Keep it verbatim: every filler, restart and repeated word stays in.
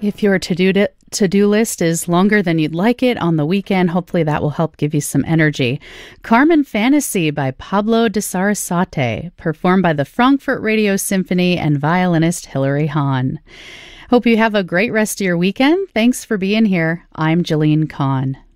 If your to-do to-do list is longer than you'd like it on the weekend, hopefully that will help give you some energy. Carmen Fantasy by Pablo de Sarasate, performed by the Frankfurt Radio Symphony and violinist Hilary Hahn. Hope you have a great rest of your weekend. Thanks for being here. I'm Jillian Kahn.